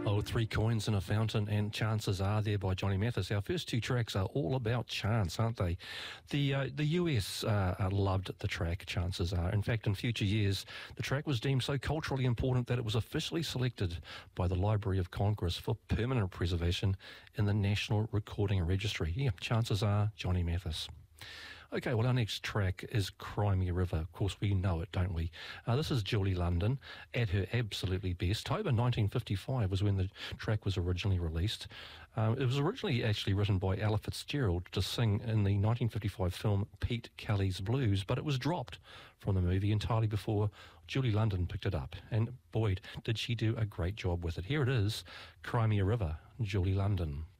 Oh, Three Coins in a Fountain and Chances Are there by Johnny Mathis. Our first two tracks are all about chance, aren't they? The US loved the track Chances Are. In fact, in future years, the track was deemed so culturally important that it was officially selected by the Library of Congress for permanent preservation in the National Recording Registry. Yeah, Chances Are, Johnny Mathis. Okay, well, our next track is Cry Me a River. Of course, we know it, don't we? This is Julie London at her absolutely best. October 1955 was when the track was originally released. It was originally actually written by Ella Fitzgerald to sing in the 1955 film Pete Kelly's Blues, but it was dropped from the movie entirely before Julie London picked it up. And boy, did she do a great job with it. Here it is, Cry Me a River, Julie London.